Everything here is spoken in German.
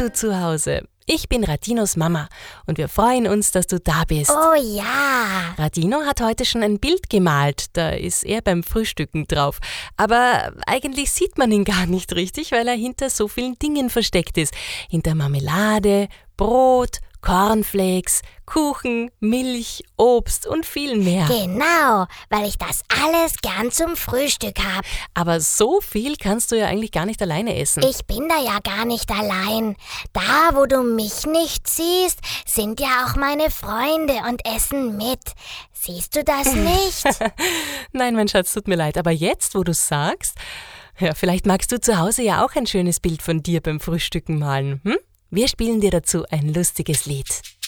zu Hause. Ich bin Radinos Mama und wir freuen uns, dass du da bist. Oh ja! Radino hat heute schon ein Bild gemalt, da ist er beim Frühstücken drauf. Aber eigentlich sieht man ihn gar nicht richtig, weil er hinter so vielen Dingen versteckt ist. Hinter Marmelade, Brot, Cornflakes, Kuchen, Milch, Obst und viel mehr. Genau, weil ich das alles gern zum Frühstück habe. Aber so viel kannst du ja eigentlich gar nicht alleine essen. Ich bin da ja gar nicht allein. Da, wo du mich nicht siehst, sind ja auch meine Freunde und essen mit. Siehst du das nicht? Nein, mein Schatz, tut mir leid. Aber jetzt, wo du es sagst, ja, vielleicht magst du zu Hause ja auch ein schönes Bild von dir beim Frühstücken malen. Wir spielen dir dazu ein lustiges Lied.